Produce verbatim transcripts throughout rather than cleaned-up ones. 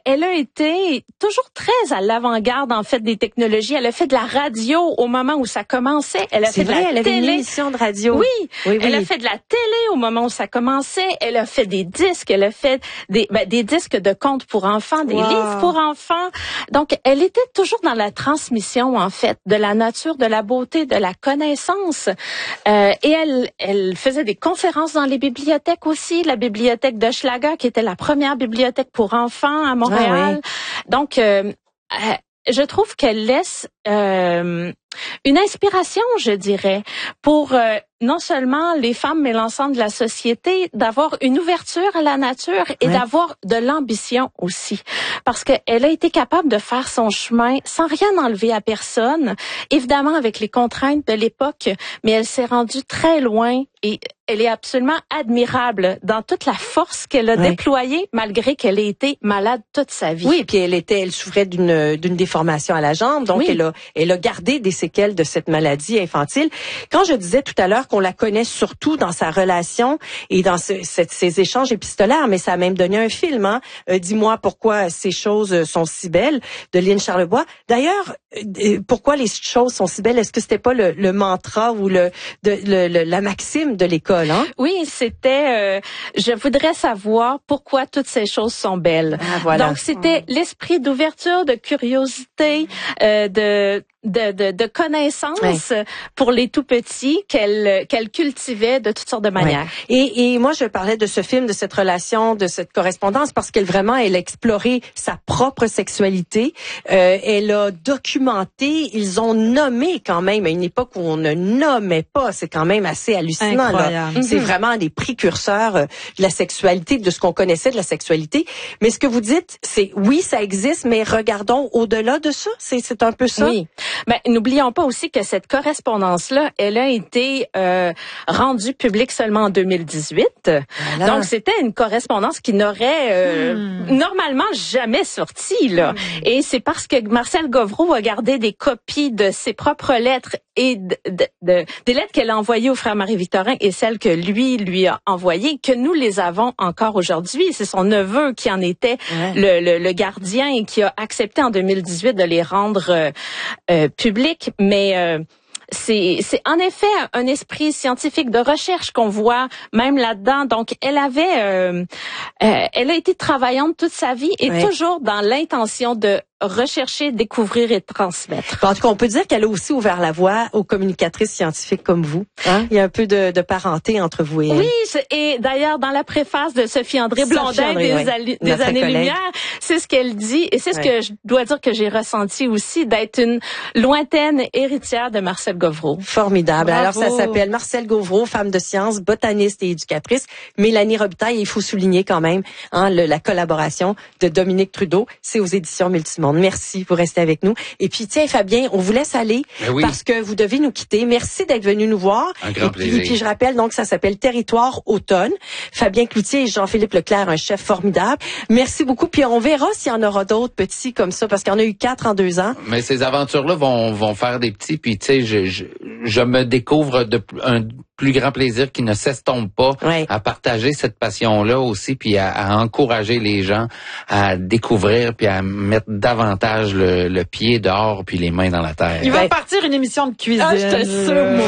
elle a été toujours très à l'avant-garde, en fait, des technologies. Elle a fait de la radio au moment où ça commençait. Elle a C'est fait vrai, de la elle avait télé. une émission de radio. Oui, oui, oui. Elle a fait de la télé au moment où ça commençait. Elle a fait des disques. Elle a fait des, ben, des disques de contes pour enfants, des wow. livres pour enfants. Donc, elle était toujours dans la transmission, en fait, de la nature, de la beauté, de la connaissance. Euh, et elle, elle faisait des conférences dans les bibliothèques aussi. La bibliothèque de Schlager, qui était la première bibliothèque pour enfants à Montréal. Ah, oui. Donc, euh, euh, je trouve qu'elle laisse euh, une inspiration, je dirais, pour euh, non seulement les femmes, mais l'ensemble de la société, d'avoir une ouverture à la nature et ouais. d'avoir de l'ambition aussi. Parce qu'elle a été capable de faire son chemin sans rien enlever à personne, évidemment avec les contraintes de l'époque, mais elle s'est rendue très loin et elle est absolument admirable dans toute la force qu'elle a ouais. déployée, malgré qu'elle ait été malade toute sa vie. Oui, puis elle était, elle souffrait d'une d'une déformation à la jambe, donc oui. elle a elle a gardé des séquelles de cette maladie infantile. Quand je disais tout à l'heure qu'on la connaît surtout dans sa relation et dans ce, cette, ces échanges épistolaires, mais ça a même donné un film, hein. Euh, Dis-moi pourquoi ces choses sont si belles, de Lynn Charlebois. D'ailleurs, euh, pourquoi les choses sont si belles? Est-ce que c'était pas le, le mantra ou le, de, le, le la maxime de l'école, hein? Oui, c'était. Euh, je voudrais savoir pourquoi toutes ces choses sont belles. Ah, voilà. Donc c'était l'esprit d'ouverture, de curiosité, euh, de de, de, de connaissances ouais. pour les tout petits qu'elle qu'elle cultivait de toutes sortes de manières. Ouais. Et, et moi, je parlais de ce film, de cette relation, de cette correspondance, parce qu'elle vraiment, elle a exploré sa propre sexualité. Euh, elle a documenté, ils ont nommé quand même, à une époque où on ne nommait pas, c'est quand même assez hallucinant. Incroyable. Là. Mm-hmm. C'est vraiment des précurseurs de la sexualité, de ce qu'on connaissait de la sexualité. Mais ce que vous dites, c'est oui, ça existe, mais regardons au-delà de ça. C'est, c'est un peu ça. Oui. Ben, n'oublions pas aussi que cette correspondance-là, elle a été euh, rendue publique seulement en deux mille dix-huit. Voilà. Donc, c'était une correspondance qui n'aurait euh, hmm. normalement jamais sorti. Là. Hmm. Et c'est parce que Marcel Govreau a gardé des copies de ses propres lettres et de, de, de, des lettres qu'elle a envoyées au frère Marie-Victorin et celles que lui, lui a envoyées, que nous les avons encore aujourd'hui. C'est son neveu qui en était ouais. le, le, le gardien et qui a accepté en deux mille dix-huit de les rendre euh, euh, publiques. Mais euh, c'est, c'est en effet un esprit scientifique de recherche qu'on voit même là-dedans. Donc, elle avait, euh, euh, elle a été travaillante toute sa vie et oui. toujours dans l'intention de rechercher, découvrir et transmettre. En tout cas, on peut dire qu'elle a aussi ouvert la voie aux communicatrices scientifiques comme vous. Hein? Il y a un peu de, de parenté entre vous et elle. Oui, et d'ailleurs, dans la préface de Sophie-André Blondin des, oui. ali- des Années-Lumière, c'est ce qu'elle dit, et c'est ce oui. que je dois dire que j'ai ressenti aussi, d'être une lointaine héritière de Marcel Govreau. Formidable. Bravo. Alors, ça s'appelle Marcel Govreau, femme de science, botaniste et éducatrice. Mélanie Robitaille, il faut souligner quand même hein, le, la collaboration de Dominique Trudeau. C'est aux éditions Multimonde. Merci pour rester avec nous. Et puis, tiens, Fabien, on vous laisse aller oui. parce que vous devez nous quitter. Merci d'être venu nous voir. Un grand et puis, plaisir. puis, je rappelle, donc, ça s'appelle Territoire Automne. Fabien Cloutier et Jean-Philippe Leclerc, un chef formidable. Merci beaucoup. Puis, on verra s'il y en aura d'autres petits comme ça parce qu'il y en a eu quatre en deux ans. Mais ces aventures-là vont, vont faire des petits. Puis, tu sais, je, je, je me découvre de un plus grand plaisir qui ne s'estompe pas ouais. à partager cette passion-là aussi, puis à, à encourager les gens à découvrir, puis à mettre davantage le, le pied dehors, puis les mains dans la terre. Il va ben, partir une émission de cuisine. Ah, je te sûre, moi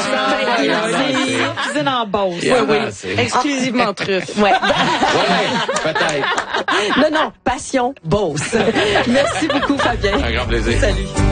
aussi. Cuisine en Beauce. Oui, oui. Exclusivement truffe. Ouais. ouais, peut-être. Non, non, passion Beauce. Merci beaucoup, Fabien. Un grand plaisir. Salut.